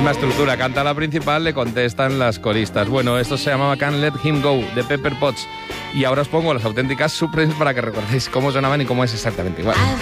misma estructura, canta la principal, le contestan las coristas. Bueno, esto se llamaba Can't Let Him Go, de Pepper Potts. Y ahora os pongo las auténticas Supremes para que recordéis cómo sonaban y cómo es exactamente igual.